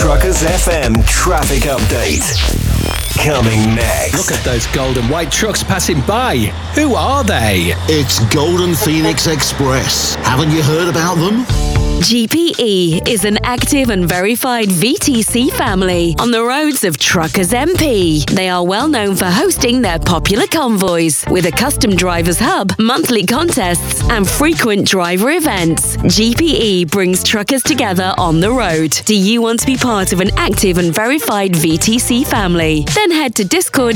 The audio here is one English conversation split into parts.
Truckers FM traffic update. Coming next. Look at those golden white trucks passing by. Who are they? It's Golden Phoenix Express. Haven't you heard about them? GPE is an active and verified VTC family on the roads of Truckers MP. They are well known for hosting their popular convoys with a custom drivers hub, monthly contests, and frequent driver events. GPE brings truckers together on the road. Do you want to be part of an active and verified VTC family? Then head to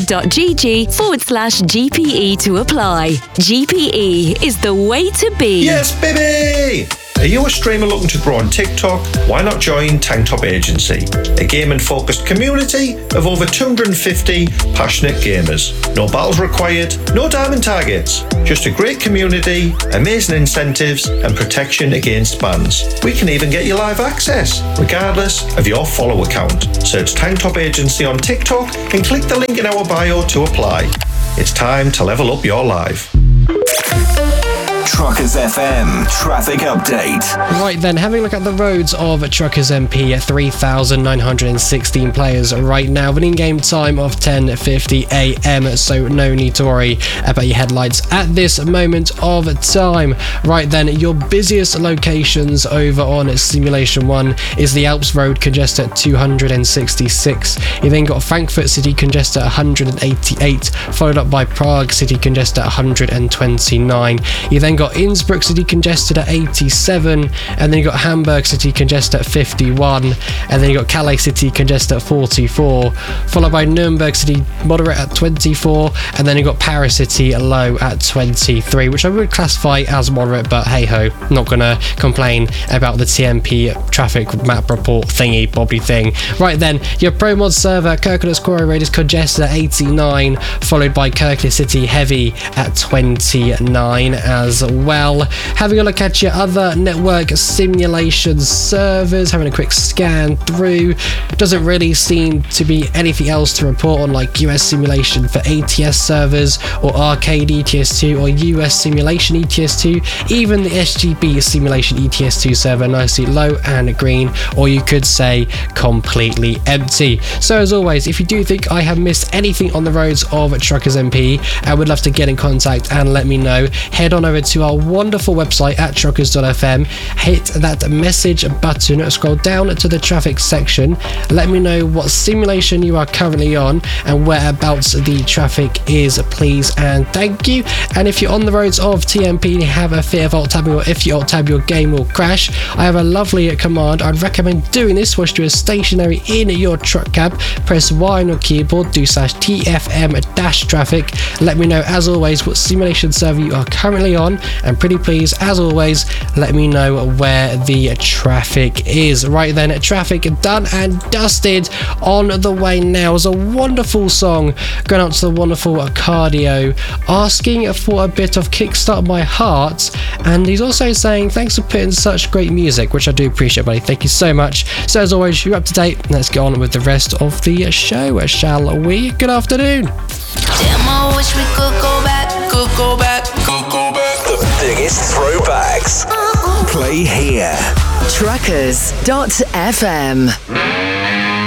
discord.gg/GPE to apply. GPE is the way to be. Yes, baby! Are you a streamer looking to grow on TikTok? Why not join Tank Top Agency, a gaming-focused community of over 250 passionate gamers. No battles required, no diamond targets, just a great community, amazing incentives, and protection against bans. We can even get you live access, regardless of your follow account. Search Tank Top Agency on TikTok and click the link in our bio to apply. It's time to level up your life. Truckers FM traffic update. Right then, having a look at the roads of Truckers MP, 3,916 players right now, with an in-game time of 10:50 a.m, so no need to worry about your headlights at this moment of time. Right then, your busiest locations over on Simulation 1 is the Alps Road, congested at 266. You then got Frankfurt City congested at 188, followed up by Prague City congested at 129. You then got Innsbruck City congested at 87, and then you got Hamburg City congested at 51, and then you got Calais City congested at 44, followed by Nuremberg City moderate at 24, and then you got Paris City low at 23, which I would classify as moderate, but hey ho, not gonna complain about the TMP traffic map report thingy bobby thing. Right then, your Pro Mod server Kirkland Quarry Road is congested at 89, followed by Kirkland City heavy at 29 as well. Having a look at your other network simulation servers, having a quick scan through, doesn't really seem to be anything else to report on, like US Simulation for ATS servers, or Arcade ETS2, or US Simulation ETS2, even the SGB Simulation ETS2 server nicely low and green, or you could say completely empty. So as always, if you do think I have missed anything on the roads of Truckers MP and would love to get in contact and let me know, head on over to our wonderful website at truckers.fm, hit that message button, scroll down to the traffic section, let me know what simulation you are currently on and whereabouts the traffic is, please and thank you. And if you're on the roads of TMP and you have a fear of alt-tabbing, or if you alt-tab your game will crash, I have a lovely command. I'd recommend doing this whilst you are stationary in your truck cab. Press Y on your keyboard, do /TFM-traffic. Let me know as always what simulation server you are currently on, and pretty please as always let me know where the traffic is. Right then, traffic done and dusted. On the way now is a wonderful song going out to the wonderful Cardio, asking for a bit of Kickstart My Heart, and he's also saying thanks for putting such great music, which I do appreciate, buddy. Thank you so much. So as always, you're up to date. Let's get on with the rest of the show, shall we? Good afternoon. Damn, I wish we could go back, could go back, could go back. The biggest throwbacks. Play here. Truckers.fm.